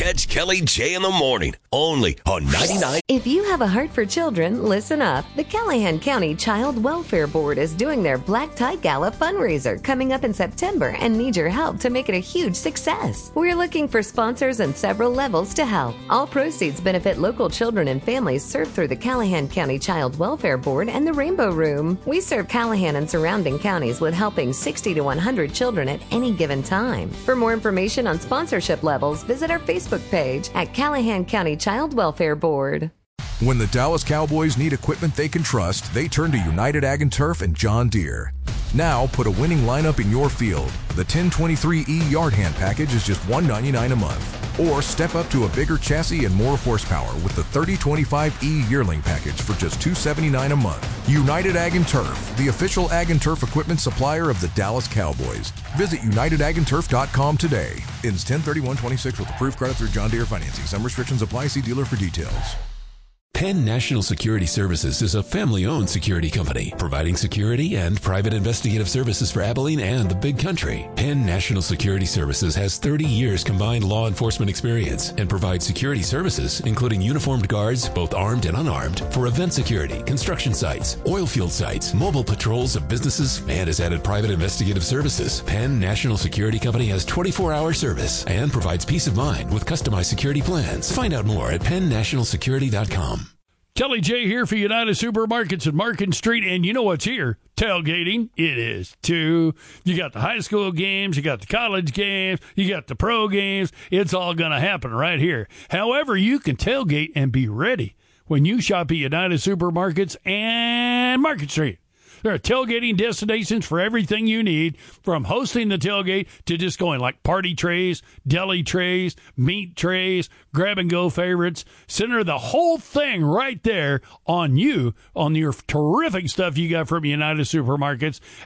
Catch Kelly J in the morning, only on 99. If you have a heart for children, listen up. The Callahan County Child Welfare Board is doing their Black Tie Gala fundraiser coming up in September and need your help to make it a huge success. We're looking for sponsors on several levels to help. All proceeds benefit local children and families served through the Callahan County Child Welfare Board and the Rainbow Room. We serve Callahan and surrounding counties with helping 60 to 100 children at any given time. For more information on sponsorship levels, visit our Facebook page at Callahan County Child Welfare Board. When the Dallas Cowboys need equipment they can trust, they turn to United Ag and Turf and John Deere. Now, put a winning lineup in your field. The 1023E Yard Hand Package is just $199 a month. Or step up to a bigger chassis and more horsepower with the 3025E Yearling Package for just $279 a month. United Ag and Turf, the official Ag and Turf equipment supplier of the Dallas Cowboys. Visit UnitedAgAndTurf.com today. Ends 10/31/26 with approved credit through John Deere Financing. Some restrictions apply. See dealer for details. Penn National Security Services is a family-owned security company providing security and private investigative services for Abilene and the Big Country. Penn National Security Services has 30 years combined law enforcement experience and provides security services, including uniformed guards, both armed and unarmed, for event security, construction sites, oil field sites, mobile patrols of businesses, and has added private investigative services. Penn National Security Company has 24-hour service and provides peace of mind with customized security plans. Find out more at PennNationalSecurity.com. Kelly J here for United Supermarkets at Market Street, and you know what's here? Tailgating. It is, too. You got the high school games, you got the college games, you got the pro games. It's all going to happen right here. However, you can tailgate and be ready when you shop at United Supermarkets and Market Street. There are tailgating destinations for everything you need, from hosting the tailgate to just going, like party trays, deli trays, meat trays, grab-and-go favorites. Center the whole thing right there on you, on your terrific stuff you got from United Supermarkets.